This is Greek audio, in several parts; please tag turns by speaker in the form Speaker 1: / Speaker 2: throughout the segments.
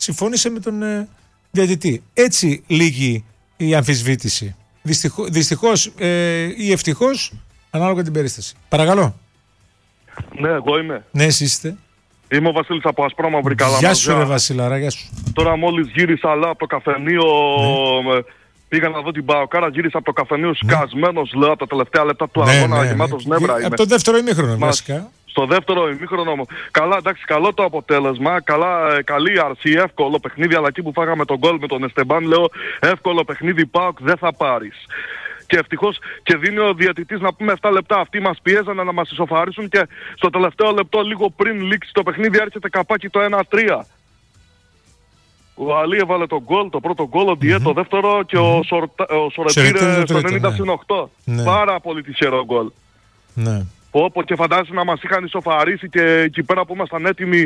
Speaker 1: συμφώνησε με τον διαιτητή. Έτσι λύγει η αμφισβήτηση. Δυστυχώς ή ευτυχώς, ανάλογα την περίσταση. Παρακαλώ.
Speaker 2: Ναι, εγώ είμαι.
Speaker 1: Ναι, εσείς είστε.
Speaker 2: Είμαι ο Βασίλης από Ασπρόμαυρη Καλαμάζια.
Speaker 1: Γεια σου ρε Βασίλαρα, γεια σου.
Speaker 2: Τώρα μόλις γύρισα από το καφενείο, πήγα να δω την Παοκάρα, γύρισα από το καφενείο σκασμένος, λέω, από τα τελευταία λεπτά του αγώνα, γεμάτος νεύρα είμαι.
Speaker 1: Από το δεύτερο ημίχρονο βασικά.
Speaker 2: Στο δεύτερο ημίχρονο μου. Καλά, εντάξει, καλό το αποτέλεσμα. Καλή αρσή, εύκολο παιχνίδι. Αλλά εκεί που φάγαμε τον γκολ με τον Εστεμπάν, λέω εύκολο παιχνίδι. ΠΑΟΚ δεν θα πάρεις. Και ευτυχώς και δίνει ο διαιτητής να πούμε 7 λεπτά. Αυτοί μας πιέζανε να μας ισοφαρίσουν και στο τελευταίο λεπτό, λίγο πριν λήξει το παιχνίδι, έρχεται καπάκι το 1-3. Ο Αλή έβαλε τον γκολ, το πρώτο γκολ, ο Ντιέ το δεύτερο και ο Σορετήρε στο 90-8.
Speaker 1: Ναι.
Speaker 2: Πάρα πολύ τυχερό γκολ.
Speaker 1: Ναι.
Speaker 2: Όπο και φαντάζεσαι να μας είχαν ισοφαρίσει και εκεί πέρα που ήμασταν έτοιμοι.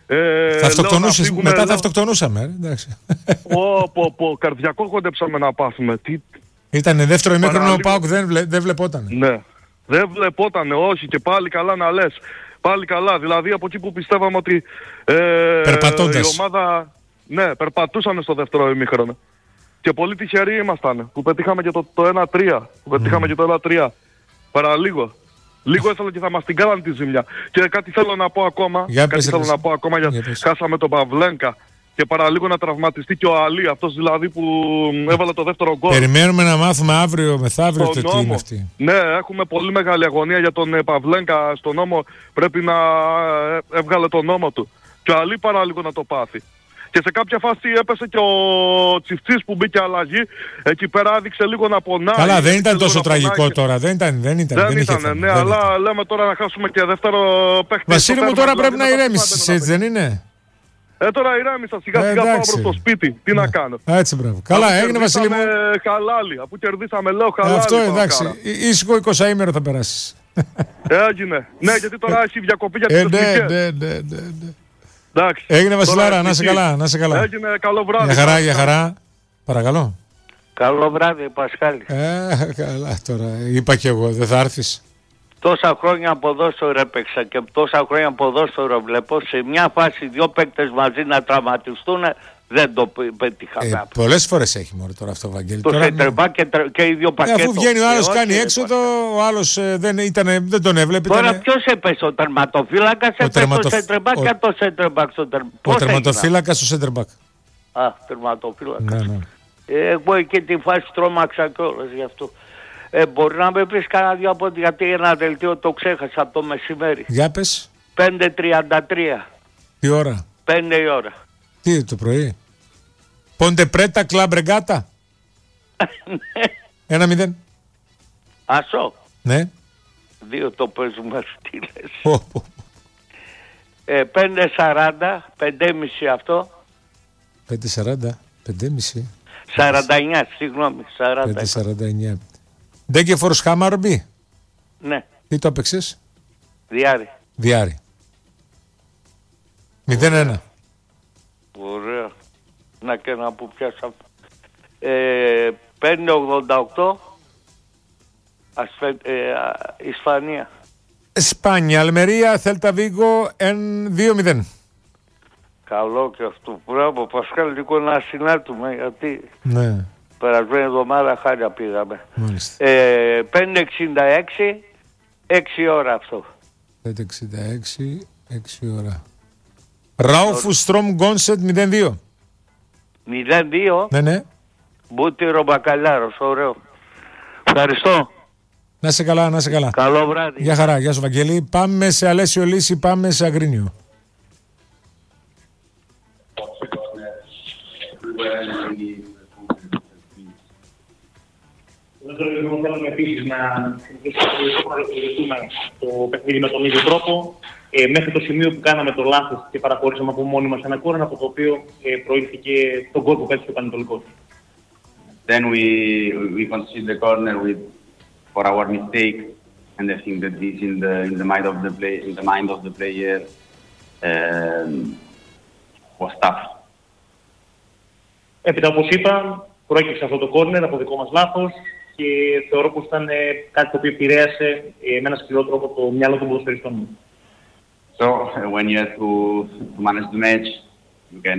Speaker 1: Μετά θα αυτοκτονούσαμε. Εντάξει.
Speaker 2: Καρδιακό κοντέψαμε να πάθουμε.
Speaker 1: Ήτανε δεύτερο ημίχρονο, ο ΠΑΟΚ δεν βλεπόταν.
Speaker 2: Ναι, δεν βλεπόταν, όχι, και πάλι καλά να λες. Πάλι καλά, δηλαδή από εκεί που πιστεύαμε ότι η ομάδα περπατούσαν στο δεύτερο ημίχρονο. Και πολύ τυχεροί ήμασταν που πετύχαμε και το 1-3. Που πετύχαμε και το 1-3. Παραλίγο. Λίγο ήθελα και θα μας την κάνανε τη ζημιά. Και κάτι θέλω να πω ακόμα. Γιατί χάσαμε τον Παυλένκα. Και παραλίγο να τραυματιστεί και ο Αλή, αυτός δηλαδή που έβαλε το δεύτερο γκολ.
Speaker 1: Περιμένουμε να μάθουμε αύριο μεθαύριο το τι είναι αυτή.
Speaker 2: Ναι, έχουμε πολύ μεγάλη αγωνία για τον Παυλένκα. Στον νόμο πρέπει να έβγαλε τον νόμο του. Και ο Αλή παραλίγο να το πάθει. Και σε κάποια φάση έπεσε και ο Τσιφτσής που μπήκε αλλαγή. Εκεί πέρα άδειξε λίγο να πονάει.
Speaker 1: Καλά, δεν ήταν τόσο τραγικό τώρα. Δεν ήταν.
Speaker 2: Ναι, αλλά λέμε τώρα να χάσουμε και δεύτερο παίχτη.
Speaker 1: Βασίλη μου, τώρα πρέπει να ηρέμησεις, έτσι δεν είναι?
Speaker 2: Τώρα ηρέμησα, σιγά σιγά πάω προς το σπίτι. Τι να κάνω.
Speaker 1: Έτσι, μπράβο. Καλά, έγινε Βασίλη μου.
Speaker 2: Χαλάλι. Αφού κερδίσαμε, λέω χαλάλι.
Speaker 1: Αυτό εντάξει. Ήσυχο 20ημερο θα περάσεις.
Speaker 2: Έγινε. Ναι, γιατί τώρα έχει διακοπή για τις εθνικές.
Speaker 1: Ναι.
Speaker 2: Εντάξει.
Speaker 1: Έγινε Βασιλάρα, να σε καλά.
Speaker 2: Έγινε, καλό βράδυ.
Speaker 1: Για χαρά. Παρακαλώ.
Speaker 3: Καλό βράδυ, Πασχάλη.
Speaker 1: Καλά τώρα. Είπα κι εγώ, δεν θα έρθεις.
Speaker 3: Τόσα χρόνια ποδόσφαιρο έπαιξα και τόσα χρόνια ποδόσφαιρο βλέπω. Σε μια φάση δύο παίκτες μαζί να τραυματιστούν, δεν το πετύχαμε.
Speaker 1: Πολλές φορές έχει μόνο τώρα αυτό, Βαγγέλη.
Speaker 3: Το σέντερμπακ και οι δύο πακέτο.
Speaker 1: Αφού βγαίνει ο άλλος κάνει έξοδο, ο άλλος δεν τον έβλεπε.
Speaker 3: Τώρα ποιος έπεσε, ο τερματοφύλακας έπεσε στο σέντερμπακ και το σέντερμπακ στο τερματοφύλακα.
Speaker 1: Ο τερματοφύλακας στο σέντερμπακ.
Speaker 3: Τερματοφύλακας. Εγώ εκεί τη φάση τρόμαξα κιόλας γι' αυτό. Μπορεί να με πεις κανένα δυο από γιατί ένα δελτίο το ξέχασα από το μεσημέρι.
Speaker 1: Για πες.
Speaker 3: 5:33.
Speaker 1: Τι ώρα?
Speaker 3: 5 η ώρα.
Speaker 1: Τι το πρωί? Πόντε πρέτα κλαμπ ρεγκάτα. 1-0.
Speaker 3: Ασό.
Speaker 1: Ναι.
Speaker 3: 2 το παίζουμε, τι λες. 5:40, 5:30 αυτό.
Speaker 1: 5:40, 5:30.
Speaker 3: 49, συγγνώμη,
Speaker 1: 5:49. Ντέγκε φορος Χάμαρμπι.
Speaker 3: Ναι.
Speaker 1: Τι το έπαιξες?
Speaker 3: Διάρη.
Speaker 1: 0-1.
Speaker 3: Ωραία. Να και να που πιάσα. 5:88. Ισπανία.
Speaker 1: Ισπάνια, Αλμερία, Θέλτα Βίγκο, 2-0.
Speaker 3: Καλό και αυτό. Μπράβο, Πασχάλη, λίγο να συνάρτουμε γιατί...
Speaker 1: Ναι.
Speaker 3: Περασμένη εβδομάδα χάρια πήγαμε. 5:66, 6 ώρα αυτό.
Speaker 1: 5:66, 6 ώρα. Ράουφου Στρομ Γκόνσετ 0-2.
Speaker 3: 0-2.
Speaker 1: Ναι.
Speaker 3: Μπούτυρο Μπακαλιάρος, ωραίο. Ευχαριστώ.
Speaker 1: Να σε καλά.
Speaker 3: Καλό βράδυ.
Speaker 1: Γεια χαρά, γεια σου Βαγγέλη. Πάμε σε Αλέσιο Λύση, πάμε σε Αγρίνιο.
Speaker 4: Θέλουμε επίσης να συνεχίσουμε το παιχνίδι με τον ίδιο τρόπο μέχρι το σημείο που κάναμε το λάθος και παραχωρήσαμε από μόνοι μας ένα κόρνερ από το οποίο προήλθηκε τον γκολ που πέτυχε ο Πανετολικός.
Speaker 5: Then we concede the corner for our mistake, and I think that this in the mind of the player was tough.
Speaker 4: Έπειτα, όπως είπα, προέκυψε αυτό το κόρνερ από δικό μας λάθος και θεωρώ πως ήταν κάτι το οποίο επηρέασε με ένα σκληρό τρόπο το μυαλό των ποδοσφαιριστών μου.
Speaker 5: So when you have to manage the match, you can